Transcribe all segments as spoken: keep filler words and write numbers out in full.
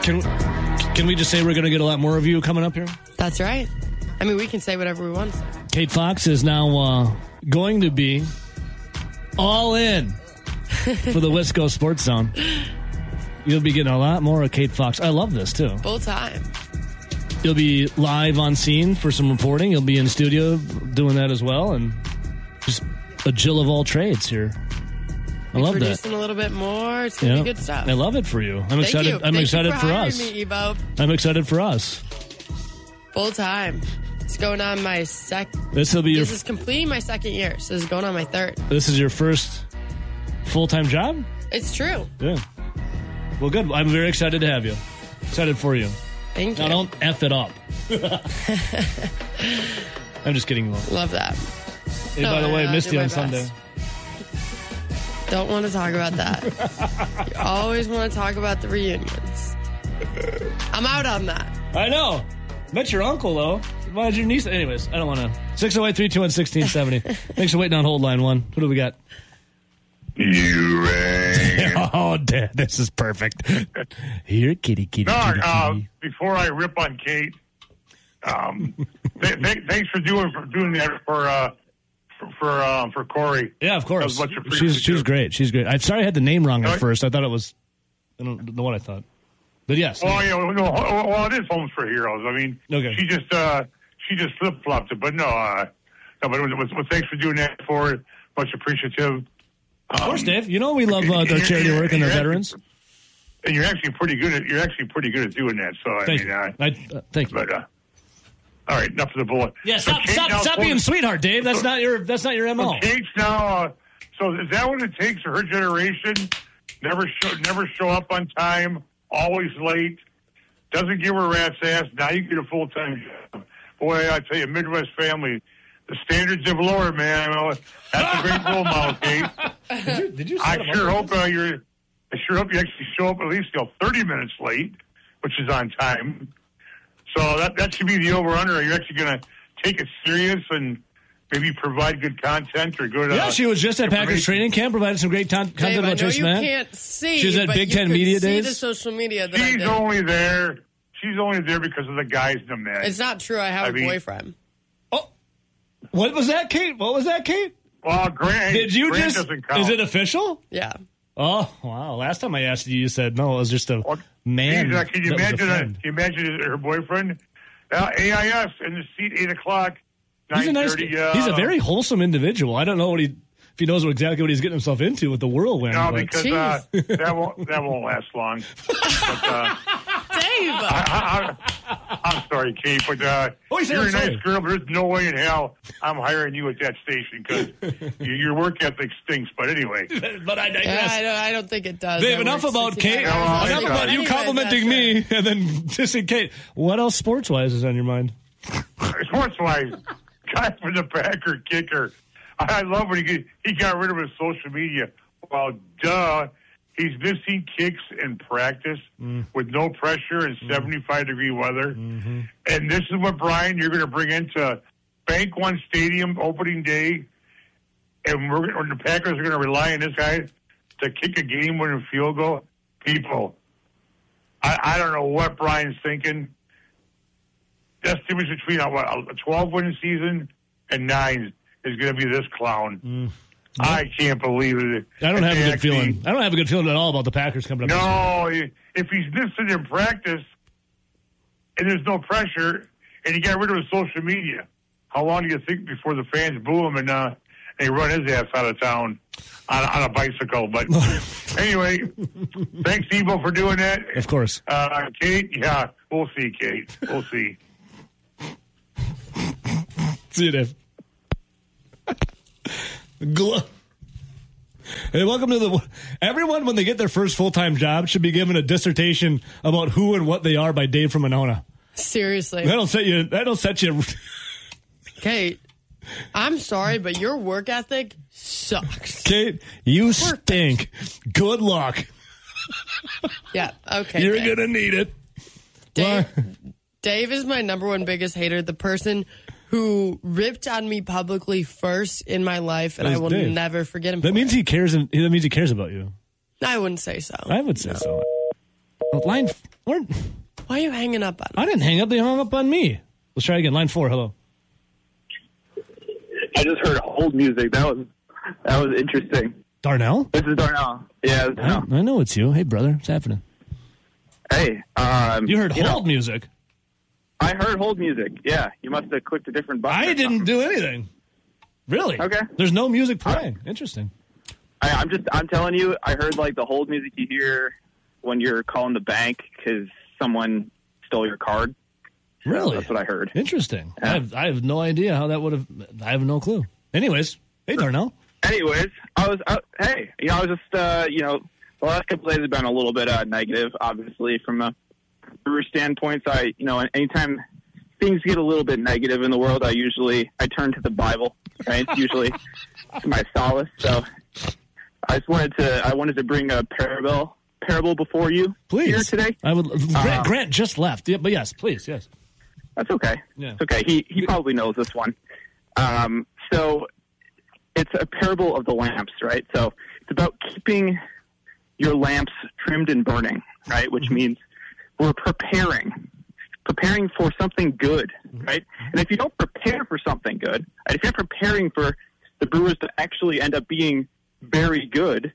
Can can we just say we're going to get a lot more of you coming up here? That's right. I mean, we can say whatever we want to say. Kate Fox is now uh, going to be all in for the Wisco Sports Zone. You'll be getting a lot more of Kate Fox. I love this, too. Full time. You'll be live on scene for some reporting. You'll be in studio doing that as well. And just a Jill of all trades here. I love that. Producing a little bit more. It's going to Yeah. be good stuff. I love it for you. I'm Thank excited. you. I'm Thank excited you for, for hiring us. Me, Evo. I'm excited for us. Full time. It's going on my sec. This will be your. This is completing my second year, so this is going on my third. This is your first full-time job? It's true. Yeah. Well, good. I'm very excited to have you. Excited for you. Thank you. Now, don't F it up. I'm just kidding. Love that. Hey, No, by the way, I'll missed do you my on best. Sunday. Don't want to talk about that. You always want to talk about the reunions. I'm out on that. I know. Met your uncle, though. Why did your niece? Anyways, I don't want to. six oh eight, three two one, one six seven oh. Thanks for waiting on hold line one. What do we got? You rang. Oh, Dad, this is perfect. Here, kitty, kitty, No, kitty, uh, kitty. before I rip on Kate, um, th- th- thanks for doing for doing that for uh, for for, um, for Corey. Yeah, of course. That was much appreciated. She's she's great. She's great. I'm sorry I had the name wrong at Right. first. I thought it was. I don't know what I thought. But yes. Well, you know, no, well, it is Homes for Heroes. I mean, Okay. she just uh, she just flip flopped it, but no, uh, no, but it was, well, thanks for doing that for it. Much appreciative. Of course, Dave. You know we love uh, our charity work and our veterans. And you're actually pretty good at you're actually pretty good at doing that. So I Thank mean, you. uh, I, uh, thank you. but uh, all right, enough of the bullet. Yeah, So stop, Kate stop, now stop pulls- being sweetheart, Dave. That's not your. That's not your M O. So Kate's now. Uh, so is that what it takes for her generation? Never show, never show up on time. Always late. Doesn't give her a rat's ass. Now you get a full time job. Boy, I tell you, Midwest family, the standards have lowered, man. Well, that's a great role model, Kate. Did you? Did you set I him sure up hope with uh, you're. I sure hope you actually show up at least you know, thirty minutes late, which is on time. So that that should be the over under. Are you actually going to take it serious and maybe provide good content or good? this? Yeah, uh, she was just at Packers information? training camp, provided some great ton- Dave, content I about know Chase you Mann. can't see. She was at but Big you Ten could Media see Days. the social media that I She's did. only there. She's only there because of the guys in the match. It's not true. I have I a mean- boyfriend. Oh, what was that, Kate? What was that, Kate? Well, Grant. Did you Grant just? doesn't count. Is it official? Yeah. Oh wow! Last time I asked you, you said no. It was just a What? man. Geez, uh, can you that was a imagine? Uh, friend. can you imagine her boyfriend? Uh, A I S in the seat, eight o'clock. He's a nice. nine thirty, uh, He's a very wholesome individual. I don't know what he if he knows what, exactly what he's getting himself into with the whirlwind. No, but- because uh, that won't that won't last long. But, uh, Dave! I, I, I'm sorry, Kate, but uh, Oh, he said you're I'm a sorry. nice girl. But there's no way in hell I'm hiring you at that station because you, your work ethic stinks. But anyway, but I Yeah, digress. I, don't, I don't think it does. Dave, I enough work about sixty-five Kate. No, hours a I'm Enough week. sorry. about you Anyways, complimenting that's me, and then dissing Kate. What else sports-wise is on your mind? sports wise, guy for the Packer kicker. I love when he get, he got rid of his social media. Well, duh. He's missing kicks in practice Mm. with no pressure in seventy-five degree weather. Mm-hmm. And this is what, Brian, you're going to bring into Bank One Stadium opening day. And we're, or the Packers are going to rely on this guy to kick a game-winning field goal. People, I, I don't know what Brian's thinking. That's the difference between a, what, a twelve-win season and nine is going to be this clown. Mm. I can't believe it. I don't have a If good they actually- feeling. I don't have a good feeling at all about the Packers coming up. No, if he's missing in practice and there's no pressure and he got rid of his social media, how long do you think before the fans boo him and uh, they run his ass out of town on, on a bicycle? But anyway, thanks, Evo, for doing that. Of course. Uh, Kate, yeah, we'll see, Kate. We'll see. See you, Dave. Glo- Hey, welcome to the. Everyone, when they get their first full time job, should be given a dissertation about who and what they are by Dave from Monona. Seriously. That'll set you. That'll set you. Kate, I'm sorry, but your work ethic sucks. Kate, you stink. Good luck. Yeah, okay. You're Dave. gonna need it. Dave, Why? Dave is my number one biggest hater, the person who ripped on me publicly first in my life, and That I was will Dave. never forget him. That for means it. he cares. And that means he cares about you. I wouldn't say so. I would say so. Line Or, Why are you hanging up on I didn't hang up. They hung up on me. Let's try again. Line four. Hello. I just heard hold music. That was that was interesting. Darnell? This is Darnell. Yeah, this is I, Darnell. I know it's you. Hey, brother. What's happening? Hey, um, You heard you hold know, music. I heard hold music. Yeah, you must have clicked a different button. I or didn't something. do anything. Really? Okay. There's no music playing. Interesting. I, I'm just, I'm telling you, I heard like the hold music you hear when you're calling the bank because someone stole your card. Really? That's what I heard. Interesting. Yeah. I, have, I have no idea how that would have. I have no clue. Anyways, hey, Darnell. Anyways, I was, uh, hey, you know, I was just, uh, you know, the last couple of days have been a little bit uh, negative, obviously, from a Brewer standpoint. So I, you know, anytime things get a little bit negative in the world, I usually, I turn to the Bible, right? It's usually to my solace. So I just wanted to, I wanted to bring a parable, parable before you Please. here today. I would. Grant, Uh, Grant just left. Yeah, but yes, please, yes. That's okay. Yeah. It's okay. He he probably knows this one. Um, so it's a parable of the lamps, right? So it's about keeping your lamps trimmed and burning, right? Which means we're preparing, preparing for something good, right? And if you don't prepare for something good, and if you're preparing for the Brewers to actually end up being very good,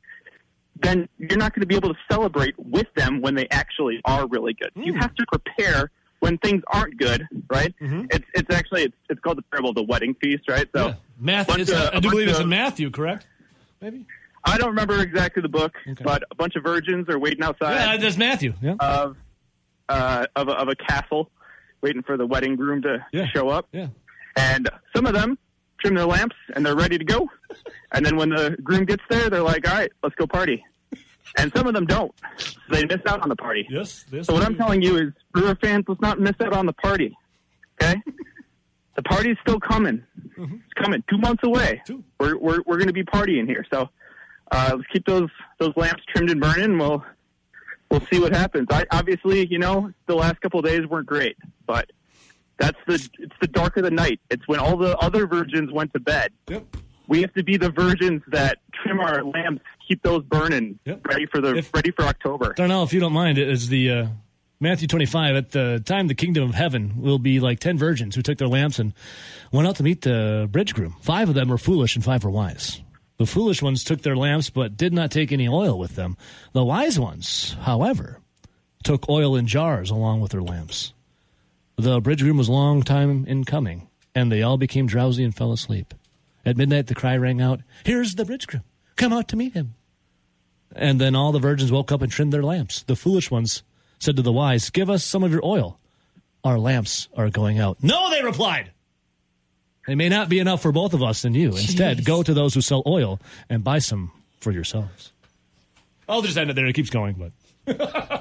then you're not going to be able to celebrate with them when they actually are really good. You have to prepare when things aren't good, right? Mm-hmm. It's it's actually it's it's called the parable of the wedding feast, right? So Yeah. Matthew. bunch It's, of- I a do bunch believe it's of- in Matthew, correct? Maybe. I don't remember exactly the book, Okay. but a bunch of virgins are waiting Yeah, outside that's Matthew. Yeah. of uh, of, a, of a castle, waiting for the wedding groom to Yeah. show up. yeah. And some of them trim their lamps and they're ready to go. And then when the groom gets there, they're like, "All right, let's go party." And some of them don't. So they miss out on the party. Yes. This. So what I'm telling you is, Brewer fans, let's not miss out on the party. Okay, the party's still coming. Mm-hmm. It's coming. Two months away. Two. We're we're we're going to be partying here. So uh, let's keep those those lamps trimmed and burning. And we'll we'll see what happens. I, obviously, you know, the last couple of days weren't great, but that's the it's the dark of the night. It's when all the other virgins went to bed. Yep. We have to be the virgins that trim our lamps, keep those burning, Yep. ready for the If- ready for October. Darnell, if you don't mind, it is the uh, Matthew twenty-five. At the time, the kingdom of heaven will be like ten virgins who took their lamps and went out to meet the bridge groom. Five of them were foolish and five were wise. The foolish ones took their lamps but did not take any oil with them. The wise ones, however, took oil in jars along with their lamps. The bridge groom was a long time in coming, and they all became drowsy and fell asleep. At midnight, the cry rang out, "Here's the bridge groom. Come out to meet him." And then all the virgins woke up and trimmed their lamps. The foolish ones said to the wise, "Give us some of your oil. Our lamps are going out." "No," they replied. "They may not be enough for both of us and you. Instead, Jeez. go to those who sell oil and buy some for yourselves." I'll just end it there. It keeps going, but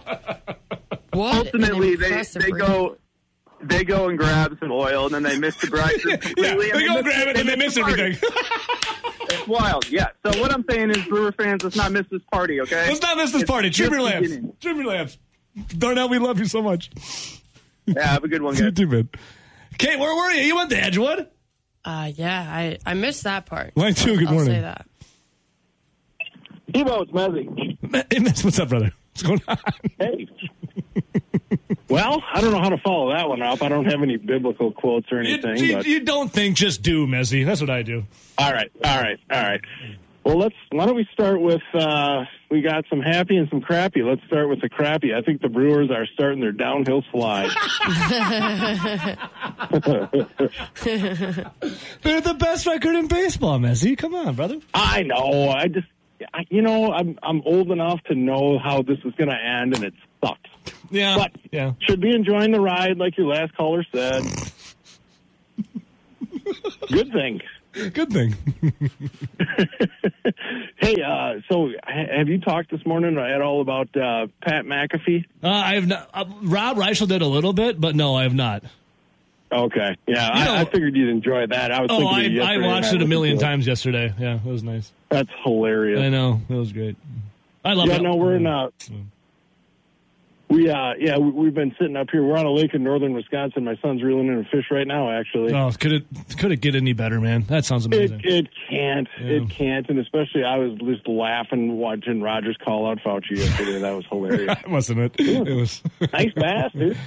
What Ultimately, an they impressive they read. go they go and grab some oil, and then they miss the bridegroom completely. yeah, and they go miss- grab it and they miss the party. everything. It's wild, yeah. So what I'm saying is, Brewer fans, let's not miss this party, okay? Let's not miss this It's party. Trim just your lamps. beginning. Trim your lamps. Darnell, we love you so much. Yeah, have a good one, You guys. too, man. Kate, where were you? You went to Edgewood? Uh, yeah, I, I missed that part. Line two, good I'll morning. say that. Evo, it's Mezzy. Hey, Miss, what's up, brother? What's going on? Hey. Well, I don't know how to follow that one up. I don't have any biblical quotes or You, anything. you- but you don't think, just do, Mezzy. That's what I do. all right, all right, all right. Well, let's. Why don't we start with? Uh, we got some happy and some crappy. Let's start with the crappy. I think the Brewers are starting their downhill slide. They're the best record in baseball, Mezzy. Come on, brother. I know. I just, I, you know, I'm I'm old enough to know how this is going to end, and it sucks. Yeah. But yeah. should be enjoying the ride, like your last caller said. Good thing. Good thing. Hey, uh, so ha- have you talked this morning at all about uh, Pat McAfee? Uh, I have not. Uh, Rob Reichel did a little bit, but no, I have not. Okay, yeah, You know- I, I figured you'd enjoy that. I was Oh, thinking I, of you I yesterday, watched and it a I million listened to times yesterday. Yeah, it was nice. That's hilarious. I know. It was great. I love Yeah, it. no, we're in uh, We, uh, yeah, we, we've been sitting up here. We're on a lake in northern Wisconsin. My son's reeling in a fish right now, actually. Oh, could it could it get any better, man? That sounds amazing. It, it can't. Yeah. It can't. And especially, I was just laughing watching Rogers call out Fauci yesterday. That was hilarious. Wasn't it? It was. Nice bass, dude. Is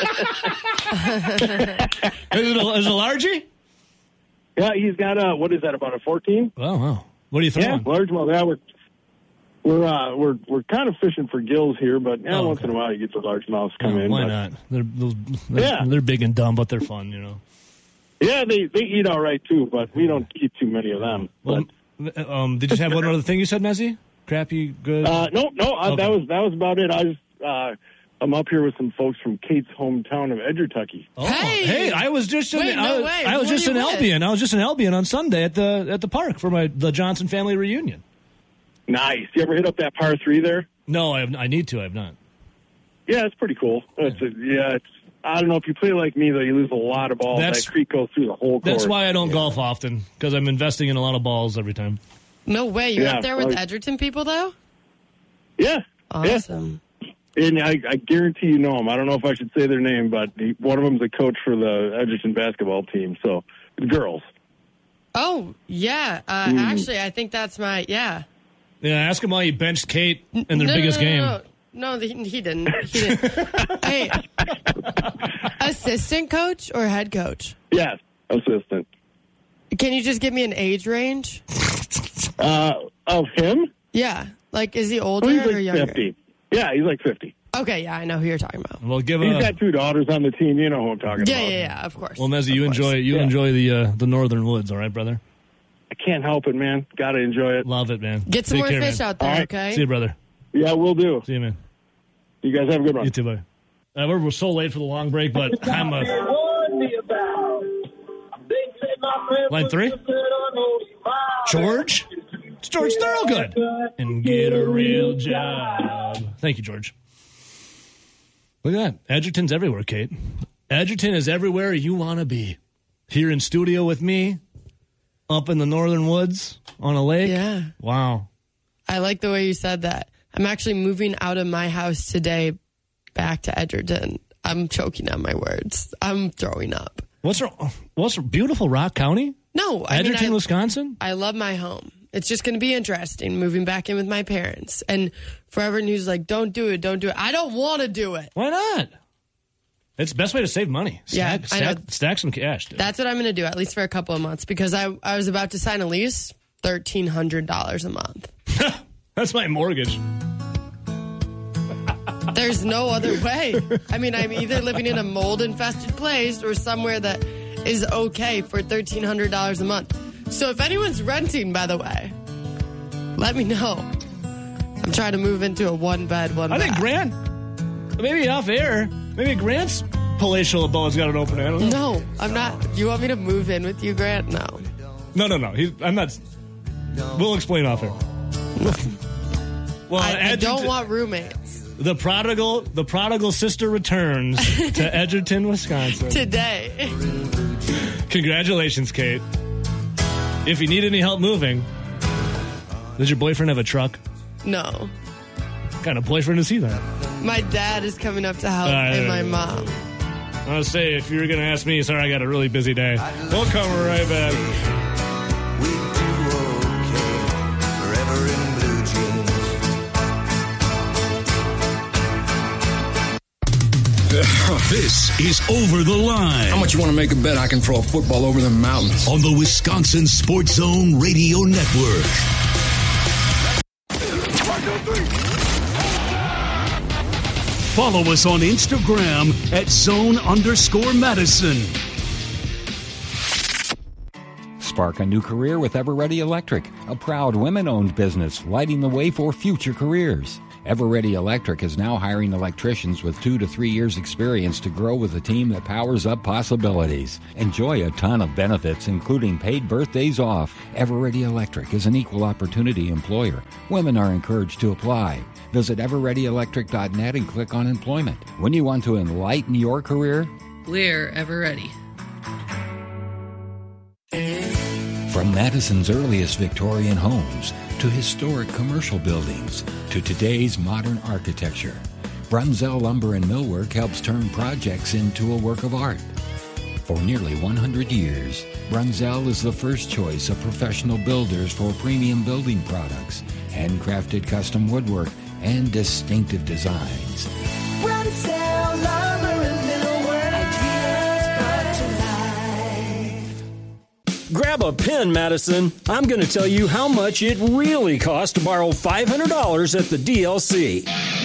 it a, is it a largie? Yeah, he's got a, what is that, about a fourteen? Oh, wow. What are you throwing? Yeah, largemouth. Yeah, we're, we're, uh, we're, we're kind of fishing for gills here, but yeah, oh, once okay. in a while you get the largemouths come oh, in. Why but, not? They're, they're, yeah. they're big and dumb, but they're fun, you know. Yeah, they, they eat all right, too, but we don't keep too many of them. Well, um, did you have one other thing you said, Messi? Crappy, good? Uh, no, no, uh, okay. that was that was about it. I was, uh, I'm up here with some folks from Kate's hometown of Edgertucky. Oh, hey! hey, I was just in, Wait, I, no was, way. I was Who just are in you with? Albion. I was just in Albion on Sunday at the at the park for my the Johnson family reunion. Nice. You ever hit up that par three there? No, I have, I need to. I have not. Yeah, it's pretty cool. It's a, yeah, it's. I don't know if you play like me though, you lose a lot of balls. That's- that creek goes through the whole course. That's why I don't golf often, because I'm investing in a lot of balls every time. No way. You're Yeah, up there with like- Edgerton people, though? Yeah. Awesome. Yeah. And I, I guarantee you know them. I don't know if I should say their name, but he, one of them's a coach for the Edgerton basketball team. So, the girls. Oh, yeah. Uh, Mm. Actually, I think that's my, yeah. Yeah, ask him why he benched Kate in their no, biggest no, no, game. No, no, no, he, he didn't. He didn't. Hey, assistant coach or head coach? Yes, assistant. Can you just give me an age range? Uh, of him? Yeah. Like, is he older Well, he's or like younger? fifty. Yeah, he's like fifty. Okay, yeah, I know who you're talking about. Well, give He's a got two daughters on the team. You know who I'm talking Yeah, about. yeah, yeah, of course. well, Mezzi, Of you course. enjoy you Yeah. enjoy the uh, the northern woods, all right, brother? I can't help it, man. Got to enjoy it. Love it, man. Get some Take more care, fish man. out there, All right. okay? See you, brother. Yeah, we'll do. See you, man. You guys have a good one. You too, bye. Uh, we're, we're so late for the long break, but I'm a line three. George, it's George Thorogood, and get a real job. Thank you, George. Look at that. Edgerton's everywhere, Kate. Edgerton is everywhere you want to be. Here in studio with me, up in the northern woods on a lake. Yeah. Wow. I like the way you said that. I'm actually moving out of my house today back to Edgerton. I'm choking on my words. I'm throwing up. What's wrong? What's beautiful Rock County? No, I Edgerton, mean, I, Wisconsin? I love my home. It's just going to be interesting moving back in with my parents. And for everyone who's like, don't do it, don't do it. I don't want to do it. Why not? It's the best way to save money. Yeah, Stack, I stack, know. stack some cash, dude. That's what I'm going to do, at least for a couple of months, because I, I was about to sign a lease, thirteen hundred dollars a month. That's my mortgage. There's no other way. I mean, I'm either living in a mold-infested place or somewhere that is okay for thirteen hundred dollars a month. So if anyone's renting, by the way, let me know. I'm trying to move into a one-bed, one I bath. think Grant, maybe off air, maybe Grant's palatial abode's got an open. I don't know. No, I'm not. You want me to move in with you, Grant? No. No, no, no. He's, I'm not. We'll explain off air. Well, I, I Edgerton- don't want roommates. the prodigal. The prodigal sister returns to Edgerton, Wisconsin. Today. Congratulations, Kate. If you need any help moving, does your boyfriend have a truck? No. What kind of boyfriend is he then? My dad is coming up to help, All right, and my all right. mom. I want to say, if you were going to ask me, sorry, I got a really busy day. We'll come right back. We do okay, forever in blue jeans. This is Over the Line How much you want to make a bet I can throw a football over the mountains? on the Wisconsin Sports Zone Radio Network. Follow us on Instagram at zone underscore Madison. Spark a new career with Everready Electric, a proud women-owned business lighting the way for future careers. Everready Electric is now hiring electricians with two to three years experience to grow with a team that powers up possibilities. Enjoy a ton of benefits, including paid birthdays off. Everready Electric is an equal opportunity employer. Women are encouraged to apply. Visit everready electric dot net and click on employment. When you want to enlighten your career, We're ever ready. from Madison's earliest Victorian homes to historic commercial buildings to today's modern architecture, Brunzell Lumber and Millwork helps turn projects into a work of art. For nearly one hundred years, Brunzell is the first choice of professional builders for premium building products, handcrafted custom woodwork, and distinctive designs. Brunzell Lumber and Millwork, ideas brought to life. Grab a pen, Madison. I'm going to tell you how much it really costs to borrow five hundred dollars at the D L C.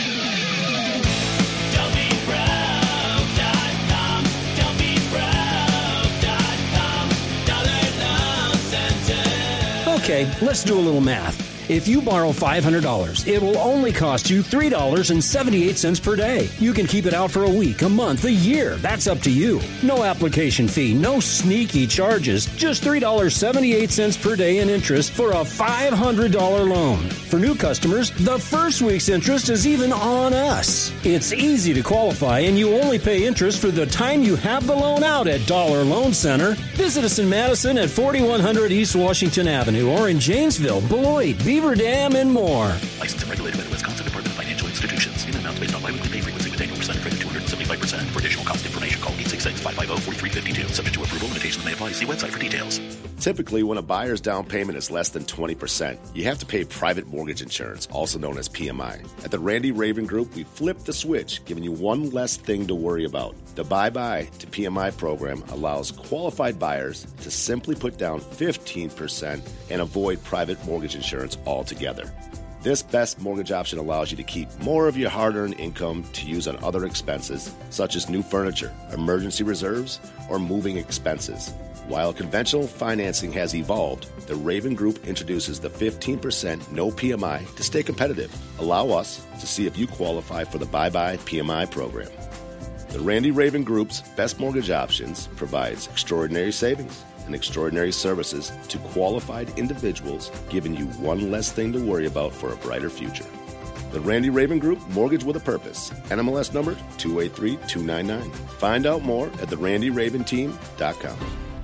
Okay, let's do a little math. If you borrow five hundred dollars, it will only cost you three dollars and seventy-eight cents per day. You can keep it out for a week, a month, a year. That's up to you. No application fee, no sneaky charges. Just three dollars and seventy-eight cents per day in interest for a five hundred dollars loan. For new customers, the first week's interest is even on us. It's easy to qualify, and you only pay interest for the time you have the loan out at Dollar Loan Center. Visit us in Madison at forty-one hundred East Washington Avenue or in Janesville, Beloit, Beaver Dam, and more. Licensed and regulated by the Wisconsin Department of Financial Institutions. In amounts based on biweekly pay frequency with annual percent credit two hundred seventy-five percent. For additional cost information, call eight six six, five five zero, four three five two. Subject to approval, limitations may apply. See website for details. Typically, when a buyer's down payment is less than twenty percent, you have to pay private mortgage insurance, also known as P M I. At the Randy Raven Group, we flipped the switch, giving you one less thing to worry about. The Bye-Bye to P M I program allows qualified buyers to simply put down fifteen percent and avoid private mortgage insurance altogether. This best mortgage option allows you to keep more of your hard-earned income to use on other expenses, such as new furniture, emergency reserves, or moving expenses. While conventional financing has evolved, the Raven Group introduces the fifteen percent no P M I to stay competitive. Allow us to see if you qualify for the Bye-Bye P M I program. The Randy Raven Group's Best Mortgage Options provides extraordinary savings and extraordinary services to qualified individuals, giving you one less thing to worry about for a brighter future. The Randy Raven Group, Mortgage with a Purpose. N M L S number two eight three two nine nine. Find out more at the randy raven team dot com.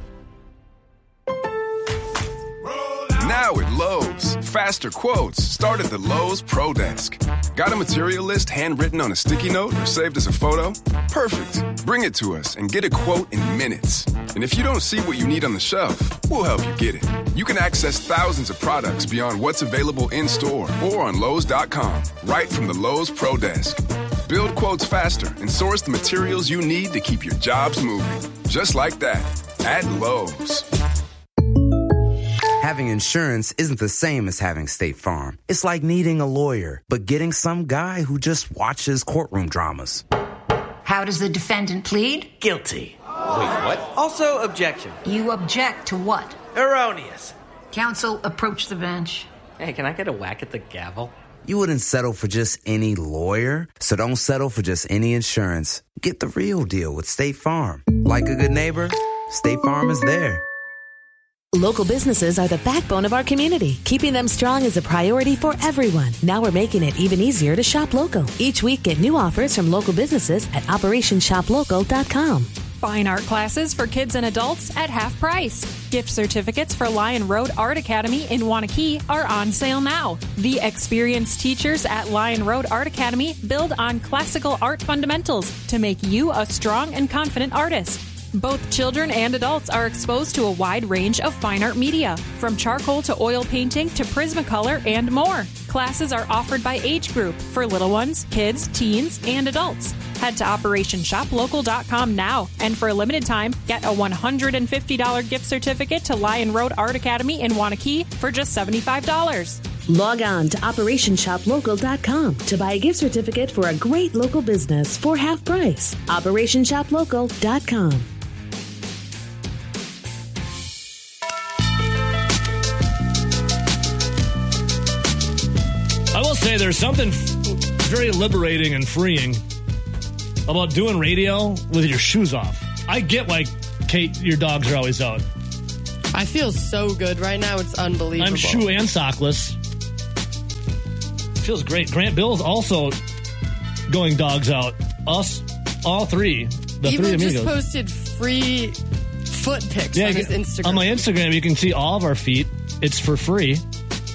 Now at Lowe's, faster quotes start at the Lowe's Pro Desk. Got a material list handwritten on a sticky note or saved as a photo? Perfect. Bring it to us and get a quote in minutes. And if you don't see what you need on the shelf, we'll help you get it. You can access thousands of products beyond what's available in-store or on Lowe's dot com, right from the Lowe's Pro Desk. Build quotes faster and source the materials you need to keep your jobs moving. Just like that, at Lowe's. Having insurance isn't the same as having State Farm. It's like needing a lawyer, but getting some guy who just watches courtroom dramas. How does the defendant plead? Guilty. Wait, what? Also, objection. You object to what? Erroneous. Counsel, approach the bench. Hey, can I get a whack at the gavel? You wouldn't settle for just any lawyer, so don't settle for just any insurance. Get the real deal with State Farm. Like a good neighbor, State Farm is there. Local businesses are the backbone of our community. Keeping them strong is a priority for everyone. Now we're making it even easier to shop local. Each week, get new offers from local businesses at operation shop local dot com. Fine art classes for kids and adults at half price. Gift certificates for Lion Road Art Academy in Wanakee are on sale now. The experienced teachers at Lion Road Art Academy build on classical art fundamentals to make you a strong and confident artist. Both children and adults are exposed to a wide range of fine art media, from charcoal to oil painting to Prismacolor and more. Classes are offered by age group for little ones, kids, teens, and adults. Head to operation shop local dot com now, and for a limited time, get a one hundred fifty dollars gift certificate to Lion Road Art Academy in Wanakee for just seventy-five dollars. Log on to operation shop local dot com to buy a gift certificate for a great local business for half price. operation shop local dot com. I will say there's something very liberating and freeing about doing radio with your shoes off. I get why, Kate, your dogs are always out. I feel so good right now. It's unbelievable. I'm shoe and sockless. Feels great. Grant Bill's also going dogs out. Us, all three. The Even three just amigos. posted free foot pics yeah, on his Instagram. On my Instagram, you can see all of our feet. It's for free.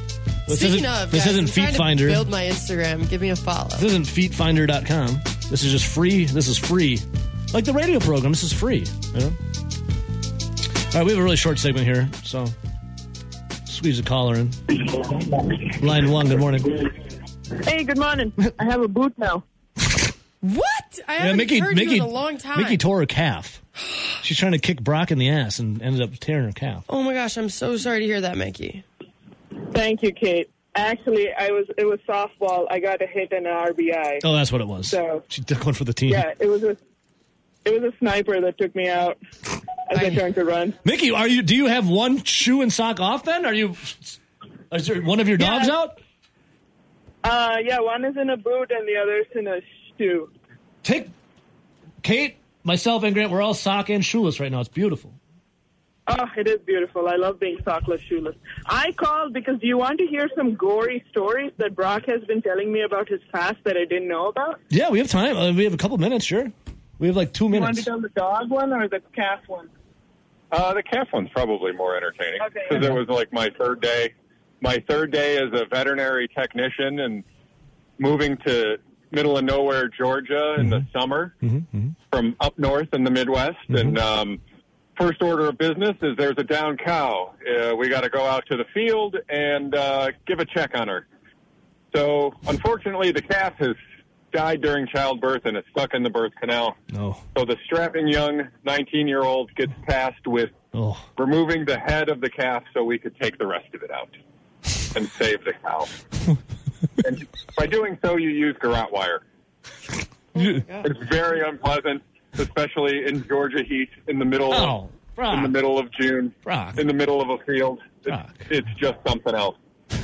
This Speaking isn't, of, this guys, isn't I'm Feet trying to Finder. build my Instagram. Give me a follow. This isn't feet finder dot com. This is just free. This is free. Like the radio program, this is free. You know? All right, we have a really short segment here, so squeeze a caller in. Line one, good morning. Hey, good morning. I have a boot now. What? I Yeah, haven't Mickey, heard Mickey, you in a long time. Mickey tore her calf. She's trying to kick Brock in the ass and ended up tearing her calf. Oh my gosh, I'm so sorry to hear that, Mickey. Thank you, Kate. Actually, I was it was softball. I got a hit and an R B I. Oh, that's what it was. So she took one for the team. yeah, it was a it was a sniper that took me out as I, I turned to run. Mickey, are you? Do you have one shoe and sock off? Then are you? Is there one of your dogs yeah. out? Uh, yeah, one is in a boot and the other's in a shoe. Take Kate, myself, and Grant. We're all sock and shoeless right now. It's beautiful. Oh, it is beautiful. I love being sockless, shoeless. I called because do you want to hear some gory stories that Brock has been telling me about his fast that I didn't know about? Yeah, we have time. Uh, we have a couple minutes, sure. We have like two You want minutes. to tell the dog one or the calf one? Uh, the calf one's probably more entertaining Okay. because it was like my third day. My third day as a veterinary technician and moving to middle of nowhere, Georgia in the summer Mm-hmm, mm-hmm. from up north in the Midwest. Mm-hmm. And um, first order of business is there's a down cow. Uh, we got to go out to the field and uh, give a check on her. So unfortunately, the calf has died during childbirth and is stuck in the birth canal. Oh. So the strapping young nineteen-year-old gets tasked with oh. removing the head of the calf so we could take the rest of it out and save the cow. And by doing so, you use garrote wire. Oh It's very unpleasant, especially in Georgia heat in the middle Oh, of, in the middle of June, Brock. in the middle of a field. It's, it's just something else.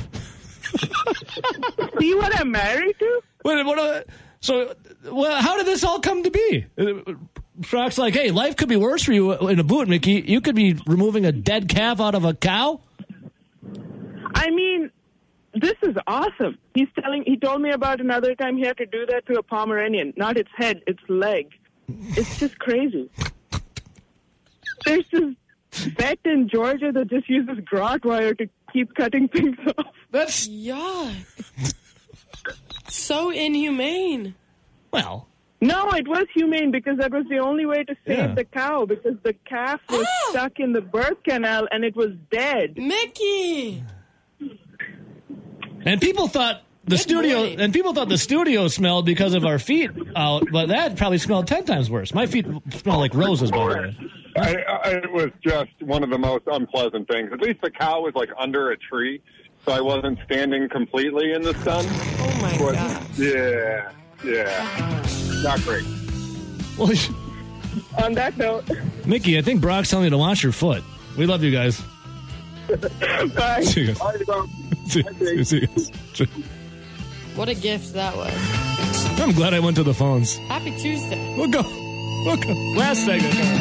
See what I'm married to? Wait, what? Uh, so, well, how did this all come to be? Uh, Brock's like, hey, life could be worse for you in a boot, Mickey. You could be removing a dead calf out of a cow. I mean, this is awesome. He's telling. He told me about another time he had to do that to a Pomeranian. Not its head, its leg. It's just crazy. There's this vet in Georgia that just uses garrote wire to keep cutting things off. That's yuck. So inhumane. Well, no, it was humane because that was the only way to save Yeah. the cow because the calf was stuck in the birth canal and it was dead. Mickey. And people thought the Good studio, morning. and people thought the studio smelled because of our feet out, but that probably smelled ten times worse. My feet smell like roses, by the way. I, I, it was just one of the most unpleasant things. At least the cow was like under a tree, so I wasn't standing completely in the sun. Oh my But, god. yeah, yeah, not great. Well, On that note, Mickey, I think Brock's telling you to watch your foot. We love you guys. bye. See you guys. Bye, dog. See you- see you guys. What a gift that was. I'm glad I went to the phones. Happy Tuesday. We'll go. We'll go. Last segment.